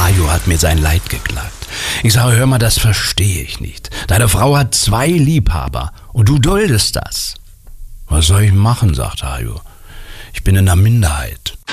Hajo hat mir sein Leid geklagt. Ich sage, hör mal, das verstehe ich nicht. Deine Frau hat 2 Liebhaber und du duldest das. Was soll ich machen, sagt Hajo. Ich bin in der Minderheit.